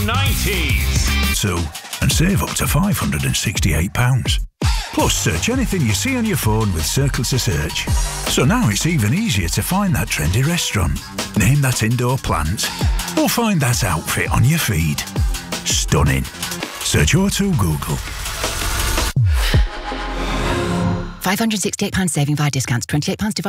90s. So, and save up to £568. Plus, search anything you see on your phone with Circle to Search. So now it's even easier to find that trendy restaurant, name that indoor plant, or find that outfit on your feed. Stunning. Search O2 Google. £568 saving via discounts, £28 divided